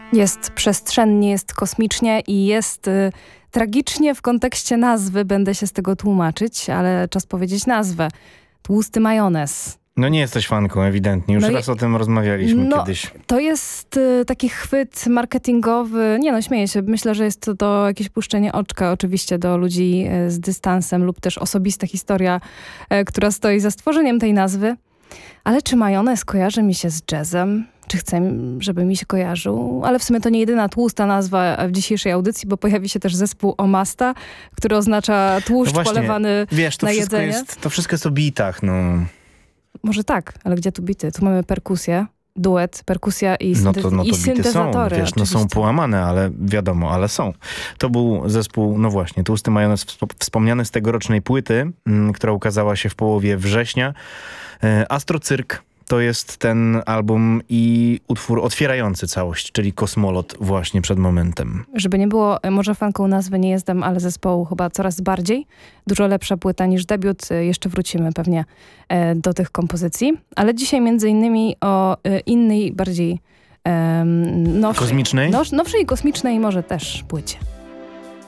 Jest przestrzennie, jest kosmicznie i jest tragicznie w kontekście nazwy. Będę się z tego tłumaczyć, ale czas powiedzieć nazwę. Tłusty majonez. No nie jesteś fanką, ewidentnie. Już raz o tym rozmawialiśmy kiedyś. To jest taki chwyt marketingowy. Nie no, śmieję się. Myślę, że jest to jakieś puszczenie oczka oczywiście do ludzi z dystansem lub też osobista historia, która stoi za stworzeniem tej nazwy. Ale czy majonez kojarzy mi się z jazzem? Czy chcę, żeby mi się kojarzył? Ale w sumie to nie jedyna tłusta nazwa w dzisiejszej audycji, bo pojawi się też zespół Omasta, który oznacza tłuszcz polewany na jedzenie. To wszystko jest o bitach, no. Może tak, ale gdzie tu bity? Tu mamy perkusję, duet, perkusja i to syntezatory. Bity są, są połamane, ale wiadomo, ale są. To był zespół, no właśnie, Tłusty Majonez, wspomniany z tegorocznej płyty, która ukazała się w połowie września. Astrocyrk to jest ten album i utwór otwierający całość, czyli Kosmolot właśnie przed momentem. Żeby nie było, może fanką nazwy nie jestem, ale zespołu chyba coraz bardziej. Dużo lepsza płyta niż debiut. Jeszcze wrócimy pewnie do tych kompozycji. Ale dzisiaj między innymi o innej, bardziej nowszej. Kosmicznej? Nowszej i kosmicznej może też płycie.